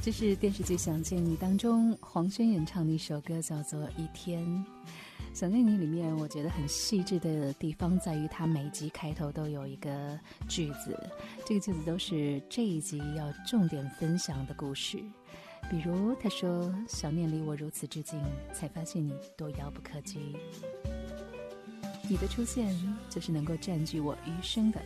这是电视剧《想见你》当中黄轩演唱的一首歌，叫做《一天》。想念你里面我觉得很细致的地方在于它每集开头都有一个句子，这个句子都是这一集要重点分享的故事。比如他说，想念离我如此之近，才发现你多遥不可及，你的出现就是能够占据我余生的